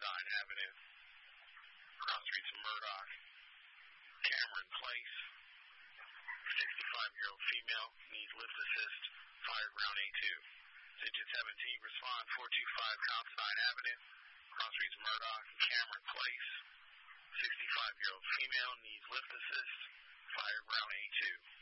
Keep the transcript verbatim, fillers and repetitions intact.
Considine Avenue. Cross streets of Murdoch. Cameron Place. sixty-five-year-old female needs lift assist. Fire ground A two. Digit seventeen, respond four two five Considine Avenue. Cross streets of Murdoch and Cameron Place. sixty-five-year-old female needs lift assist. Fire ground A two.